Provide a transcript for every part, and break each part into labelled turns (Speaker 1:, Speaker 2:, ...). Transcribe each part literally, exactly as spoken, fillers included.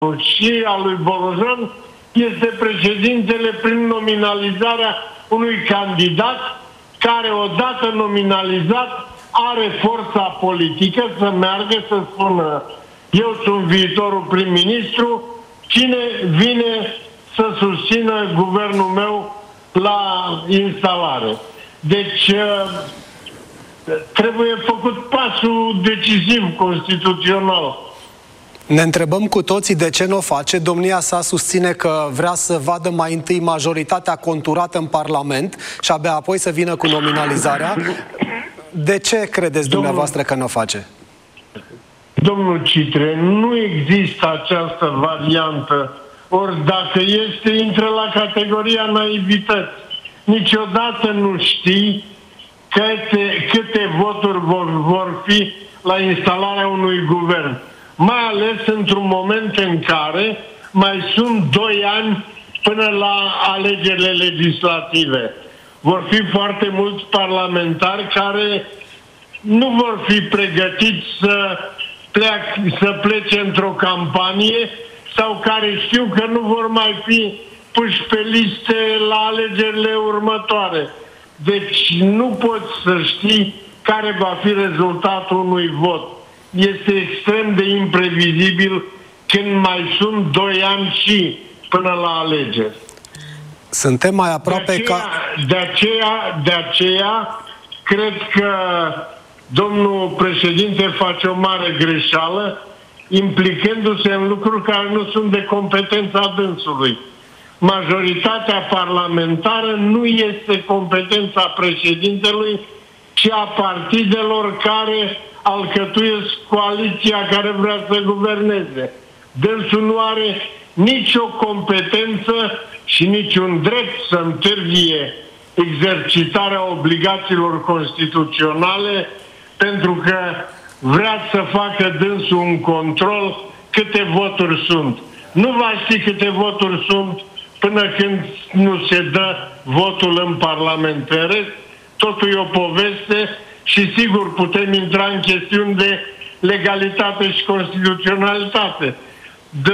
Speaker 1: și a lui Bolojan este președintele prin nominalizarea unui candidat care, odată nominalizat, are forța politică să meargă să spună: eu sunt viitorul prim-ministru, cine vine să susțină guvernul meu la instalare. Deci trebuie făcut pasul decisiv constituțional.
Speaker 2: Ne întrebăm cu toții de ce nu o face. Domnia sa susține că vrea să vadă mai întâi majoritatea conturată în Parlament și abia apoi să vină cu nominalizarea. De ce credeți dumneavoastră că nu o face?
Speaker 1: Domnul Citre, nu există această variantă. Ori dacă este, intră la categoria naivități. Niciodată nu știi câte, câte voturi vor, vor fi la instalarea unui guvern. Mai ales într-un moment în care mai sunt doi ani până la alegerile legislative. Vor fi foarte mulți parlamentari care nu vor fi pregătiți să, pleac, să plece într-o campanie sau care știu că nu vor mai fi puși pe liste la alegerile următoare. Deci nu poți să știi care va fi rezultatul unui vot. Este extrem de imprevizibil când mai sunt doi ani și până la alegeri.
Speaker 2: Suntem mai aproape
Speaker 1: de aceea,
Speaker 2: ca...
Speaker 1: De aceea, de aceea, cred că domnul președinte face o mare greșeală implicându-se în lucruri care nu sunt de competența dânsului. Majoritatea parlamentară nu este competența președintelui, ci a partidelor care alcătuiesc coaliția care vrea să guverneze. Dânsul nu are nicio competență și niciun drept să întârzie exercitarea obligațiilor constituționale, pentru că vrea să facă dânsul un control câte voturi sunt. Nu va ști câte voturi sunt până când nu se dă votul în Parlament. În rest, totul e o poveste și sigur putem intra în chestiuni de legalitate și constituționalitate. De,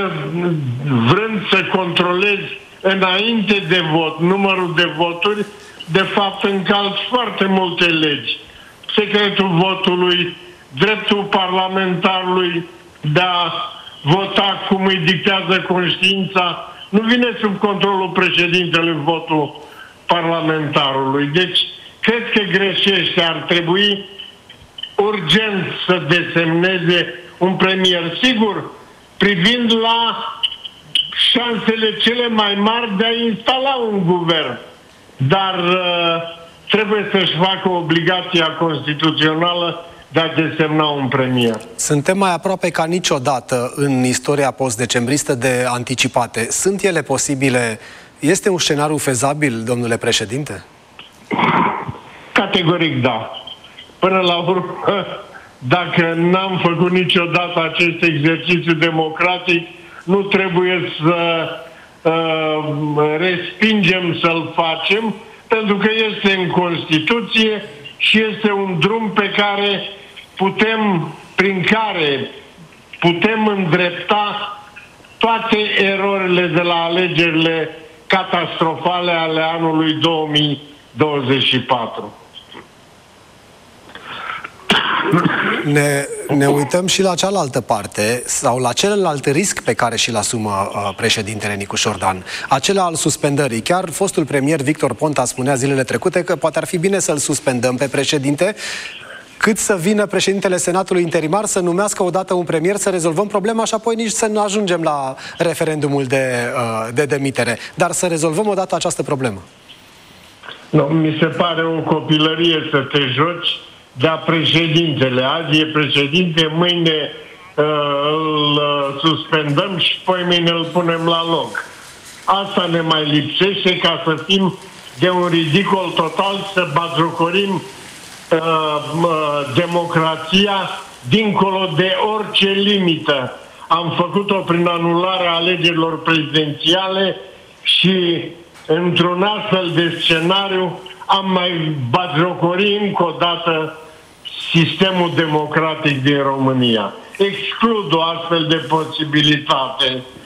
Speaker 1: vrând să controlezi înainte de vot numărul de voturi, de fapt încalci foarte multe legi. Secretul votului, dreptul parlamentarului de a vota cum îi dictează conștiința, nu vine sub controlul președintelui votul parlamentarului. Deci, cred că greșește. Ar trebui urgent să desemneze un premier. Sigur, privind la șansele cele mai mari de a instala un guvern. Dar uh, trebuie să-și facă obligația constituțională de a desemna un premier.
Speaker 2: Suntem mai aproape ca niciodată în istoria post-decembristă de anticipate. Sunt ele posibile? Este un scenariu fezabil, domnule președinte?
Speaker 1: Categoric da. Până la urmă, dacă n-am făcut niciodată acest exercițiu democratic, nu trebuie să uh, respingem să-l facem, pentru că este în Constituție și este un drum pe care putem, prin care putem îndrepta toate erorile de la alegerile catastrofale ale anului două mii douăzeci și patru.
Speaker 2: Ne, ne uităm și la cealaltă parte sau la celălalt risc pe care și-l asumă uh, președintele Nicușor Dan, acela al suspendării. Chiar fostul premier Victor Ponta spunea zilele trecute că poate ar fi bine să-l suspendăm pe președinte, cât să vină președintele Senatului interimar să numească odată un premier, să rezolvăm problema și apoi nici să nu ajungem la referendumul de, uh, de demitere. Dar să rezolvăm odată această problemă.
Speaker 1: No, mi se pare o copilărie să te joci de-a președintele. Azi e președinte, mâine uh, îl uh, suspendăm și poi mâine îl punem la loc. Asta ne mai lipsește ca să fim de un ridicol total, să batjocorim uh, uh, democrația dincolo de orice limită. Am făcut-o prin anularea alegerilor prezidențiale și într-un astfel de scenariu am mai batjocorit încă o dată sistemul democratic din România. exclud o astfel de posibilitate.